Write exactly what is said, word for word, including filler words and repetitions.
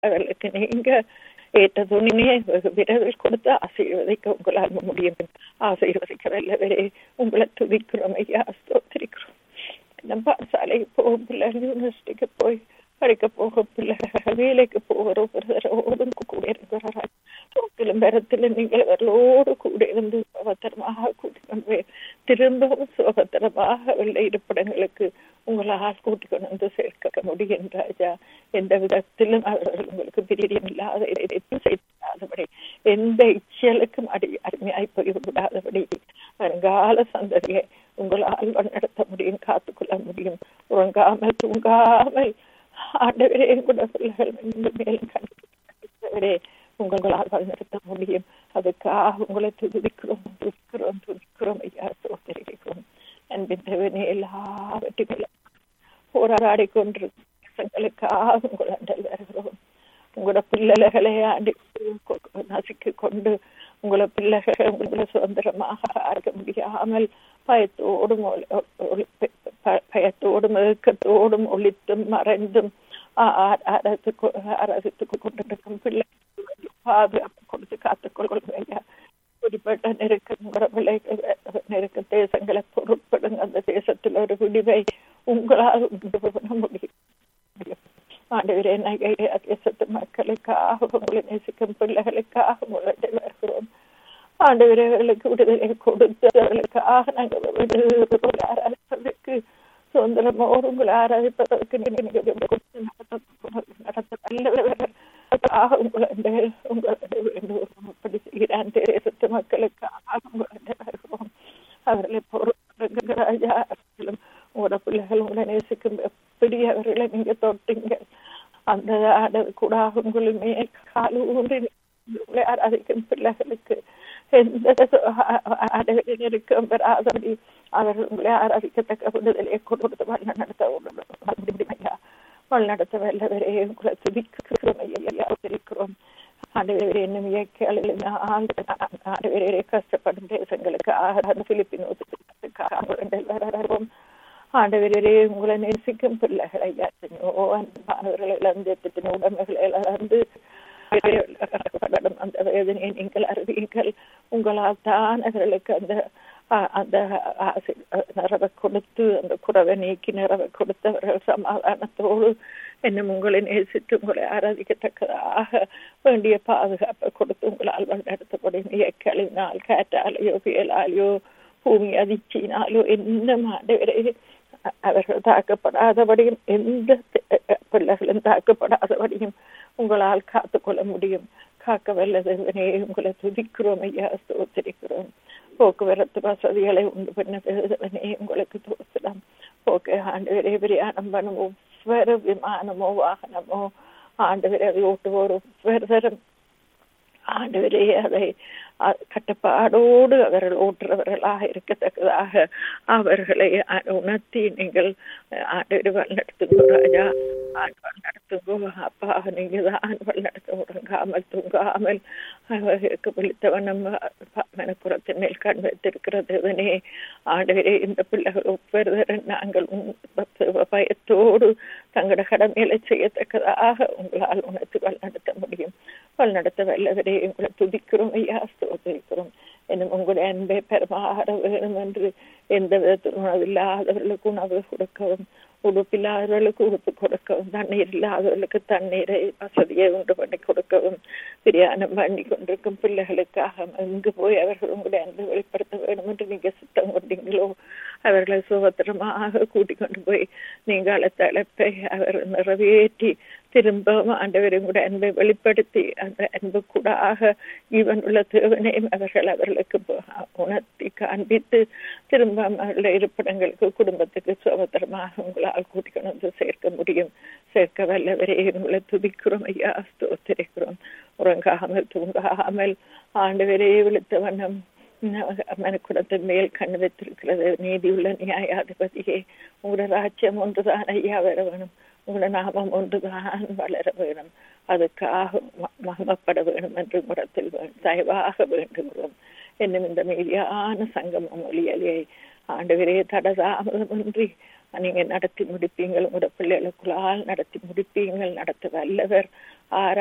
அவர்களுக்கு நீங்க ஏற்ற துணியை விரைவில் கொடுத்து ஆசீர்வதிக்க உங்களால் முடியும். ஆசீர்வதிக்க வல்லவரே உங்களை துதிக்கிறோம் ஐயா, ஸ்தோத்திரிக்கிறோம். நம்ம பாடசாலைக்கு போகும் பிள்ளைகள், யூனிவர்சிட்டிக்கு போய் படிக்க போக பிள்ளைகள், வேலைக்கு போகிற ஒருவரோடும் கூட இருக்கிறார்கள். சோக்கிலும் பெறத்திலும் நீங்கள் அவர்களோடு கூட இருந்து சுகத்திரமாக கூட்டிக் கொண்டு போய் திரும்பவும் சுகத்திரமாக உள்ள இருப்பிடங்களுக்கு உங்களால் கூட்டிக் கொண்டு வந்து சேர்க்க முடியும் ராஜா. எந்த விதத்திலும் அவர்கள் உங்களுக்கு பிரியம் இல்லாத செய்யாதபடி, எந்த இச்சலுக்கும் அடி அருமையாய் போய்விடாதபடி வருங்கால சந்ததியை உங்களால் நடத்த முடியும், காத்துக்கொள்ள முடியும். உறங்காமல் தூங்காமல் ஆண்டவரே கூட பிள்ளைகள் மேலும் கண்டிப்பாக உங்களால் வழிநடத்த முடியும். அதுக்காக உங்களை துதிக்கிறோம் துதிக்கிறோம் துதிக்கிறோம் ஐயா, சோதரிக்கிறோம். அன்பின் தேவனே, எல்லாவற்றையும் போராடி கொண்டிருக்கிறவங்களுக்காக உங்கள் அண்டல் வருகிறோம். உங்களோட பிள்ளைகளை ஆண்டி நசுக்கி கொண்டு உங்களை பிள்ளைகள் உங்களை சுதந்திரமாக ஆக்க முடியாமல் பயத்தோடும் பயத்தோடும் இயக்கத்தோடும் ஒளித்தும் மறைந்தும் அரசுக்கு கொண்டிருக்கும் பிள்ளை பாதுகாப்பு கொடுத்து காத்துக்கொள்ளுங்க. குறிப்பிட்ட நெருக்க நெருக்க தேசங்களை பொருட்படுங்க. அந்த தேசத்தில் ஒரு விடிவை உங்களால் உண்டு பண்ண முடியும். ஆண்டவரே, நகையா தேசத்து மக்களுக்காக உங்களை நேசிக்கும் பிள்ளைகளுக்காக உங்களை வருகிறோம். ஆண்டவர்களுக்கு விடுதலை கொடுத்து அவர்களுக்காக நாங்கள் ஆராதிப்பதற்கு சுதந்திரமோடு உங்களை ஆராதிப்பதற்கு உங்களை செய்கிறான். தேசத்து மக்களுக்காக உங்களை வருகிறோம். அவர்களை பொறுராஜா உங்களோட பிள்ளைகள் உங்களை நேசிக்கும் எப்படி அவர்களை நீங்க தொட்டீங்க. அந்த கூட உங்களுமே காலு ஊன்றி உங்களை ஆராதிக்கும் பிள்ளைகளுக்கு எந்த நெருக்கம் பெறாதபடி அவர்கள் உங்களை ஆராதிக்கத்தக்க விடுதலையை கொடுத்து வழி நடத்த வழிநடத்த வல்லவரே உங்களை துதிக்கிறோம். ஆண்டவரே, என்னும் ஆண்டவரே கஷ்டப்படும் தேசங்களுக்கு பிலிப்பினோம். ஆண்டவரே, உங்களை நேசிக்கும் பிள்ளைகளை யாத்திரையோ அன்பானவர்களை இழந்து எத்தனை உடமைகளை இழந்து அந்த வேதனையை நீங்கள் அறிவீர்கள். உங்களால் தான் அவர்களுக்கு அந்த அந்த நிறவை கொடுத்து அந்த குறவை நீக்கி நிறவை கொடுத்து அவர்கள் சமாதானத்தோடு என்னும் உங்களை நேசித்து உங்களை ஆராதிக்கத்தக்கதாக வேண்டிய பாதுகாப்பை கொடுத்து உங்களால் வழிநடத்தப்படும். இயற்கையினால் காற்றாலேயோ புயலாலேயோ பூமி அதிர்ச்சியினாலோ என்ன ஆண்டவரே அவர்கள் தாக்கப்படாதபடியும் எந்த பிள்ளைகளும் தாக்கப்படாதபடியும் உங்களால் காத்துக்கொள்ள முடியும். காக்க வல்லதே உங்களை துதிக்கிறோம் ஐயா, ஸ்தோத்திரிக்கிறோம். போக்குவரத்து வசதிகளை உண்டு பண்ண வேதவனே உங்களுக்கு தோற்றலாம். போக்கு ஆண்டவரே விரியாணம் பண்ணும் ஒவ்வொரு விமானமோ வாகனமோ ஆண்டவரே அதை ஓட்டுவோர் ஒவ்வொரு தரம் ஆண்டவரே அதை கட்டுப்பாடோடு அவர்கள் ஓட்டுறவர்களாக இருக்கத்தக்கதாக அவர்களை உணர்த்தி நீங்கள் ஆண்டு வழிநடத்துங்கோ ராஜா, நடத்துங்கோ அப்பா. நீங்க தான் வழிநடத்த உறங்காமல் தூங்காமல் அவர்களுக்கு விழித்தவனம் மனப்புறத்தின் மேல் கண் வைத்திருக்கிறதுனே ஆண்டவரே. இந்த பிள்ளைகள் ஒவ்வொரு நாங்கள் பயத்தோடு தங்களோட கடமைகளை செய்யத்தக்கதாக உங்களால் உணர்த்தி வழிநடத்த முடியும். வழிநடத்த வல்லவரே உங்களை துதிக்கிறோம் ஐயா, ஸ்தோத்திரிக்கிறோம். என்னும் உங்களுடைய அன்பை பெருமாற வேணும் என்று எந்த விதத்தில் உணவில்லாதவர்களுக்கு உணவு கொடுக்கவும், உடுப்பில்லாதவர்களுக்கு உடுப்பு கொடுக்கவும், தண்ணீர் இல்லாதவர்களுக்கு தண்ணீரை வசதியை உண்டு பண்ணி கொடுக்கவும், பிரியாணம் பண்ணி கொண்டிருக்கும் பிள்ளைகளுக்காக இங்கு போய் அவர்கள் உங்களுடைய அன்பை வெளிப்படுத்த வேண்டும் என்று நீங்க சுத்தம் கொண்டீங்களோ அவர்களை சுபத்திரமாக கூட்டிக் கொண்டு போய் நீங்கள் அழைத்த அழைப்பை அவர் நிறைவேற்றி திரும்பவும் ஆண்டவர் உங்களுடைய அன்பை வெளிப்படுத்தி அந்த அன்பு கூடாக ஈவன் உள்ள தேவனையும் அவர்கள் அவர்களுக்கு உணர்த்தி காண்பித்து திரும்ப அவர்களுடைய இருப்பிடங்களுக்கு குடும்பத்துக்கு சுபத்திரமாக உங்களால் கூட்டிக்கொண்டு வந்து சேர்க்க முடியும். சேர்க்க வல்லவரே உங்களை துதிக்கிறோம் ஐயா, ஸ்தோத்திரிக்கிறோம். உறங்காமல் தூங்காமல் ஆண்டவரே விழுத்த வண்ணம் மனக்குடத்தின் மேல் கண் வைத்திருக்கிறது நீதியுள்ள நியாயாதிபதியே. உங்களோட ராஜ்யம் ஒன்றுதான் ஐயா வர வேணும், உங்களோட நாமம் ஒன்றுதான் வளர வேணும், அதுக்காக மகமப்பட வேணும் என்று முடத்தில் தயவாக வேண்டுகிறோம். என்னும் இந்த மீதியான சங்கமம் ஒளியலே ஆண்டவரே தடதாமதமின்றி நீங்க நடத்தி முடிப்பீங்கள். உங்களோட பிள்ளைகளுக்குள்ளால் நடத்தி முடிப்பீங்கள். நடத்த வல்லவர் ஆரா